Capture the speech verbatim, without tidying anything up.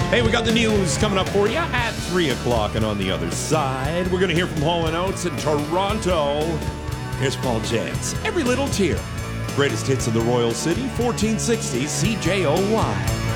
Hey, we got the news coming up for you at three o'clock, and on the other side, we're going to hear from Hall and Oates in Toronto. Here's Paul James. Every Little Tear. Greatest hits of the Royal City, fourteen sixty C J O Y.